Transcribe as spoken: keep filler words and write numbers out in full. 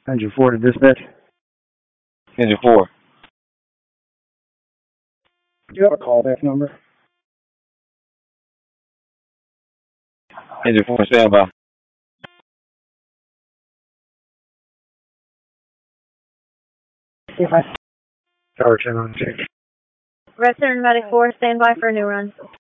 Engine four to dispatch. Engine four. Do you have a callback number? Engine four, standby. Tower ten on six. Red Center Medic four, stand by for a new run.